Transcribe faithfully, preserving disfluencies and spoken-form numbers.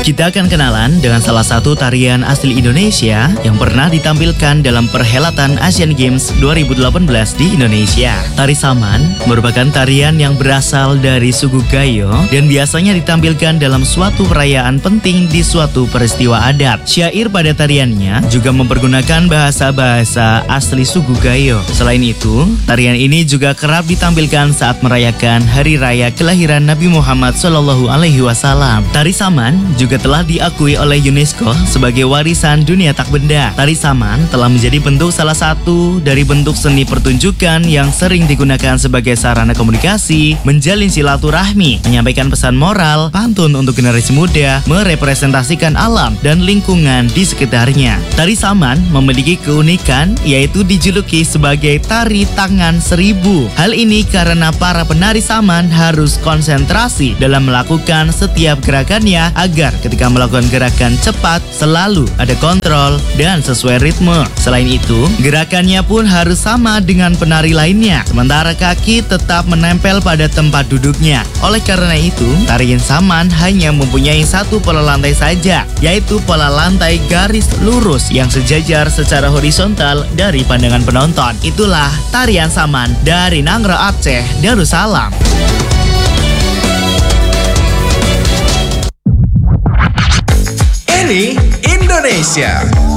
Kita akan kenalan dengan salah satu tarian asli Indonesia yang pernah ditampilkan dalam perhelatan Asian Games dua ribu delapan belas di Indonesia. Tari Saman merupakan tarian yang berasal dari suku Gayo dan biasanya ditampilkan dalam suatu perayaan penting di suatu peristiwa adat. Syair pada tariannya juga mempergunakan bahasa-bahasa asli suku Gayo. Selain itu, tarian ini juga kerap ditampilkan saat merayakan Hari Raya kelahiran Nabi Muhammad shallallahu alaihi wasallam. Tari Saman juga juga telah diakui oleh UNESCO sebagai warisan dunia tak benda. Tari Saman telah menjadi bentuk salah satu dari bentuk seni pertunjukan yang sering digunakan sebagai sarana komunikasi, menjalin silaturahmi, menyampaikan pesan moral, pantun untuk generasi muda, merepresentasikan alam dan lingkungan di sekitarnya. Tari Saman memiliki keunikan yaitu dijuluki sebagai tari tangan seribu. Hal ini karena para penari Saman harus konsentrasi dalam melakukan setiap gerakannya agar ketika melakukan gerakan cepat selalu ada kontrol dan sesuai ritme. Selain itu, gerakannya pun harus sama dengan penari lainnya, sementara kaki tetap menempel pada tempat duduknya. Oleh karena itu, tarian Saman hanya mempunyai satu pola lantai saja, yaitu pola lantai garis lurus yang sejajar secara horizontal dari pandangan penonton. Itulah tarian Saman dari Nangro Aceh, Darussalam. Ini Indonesia.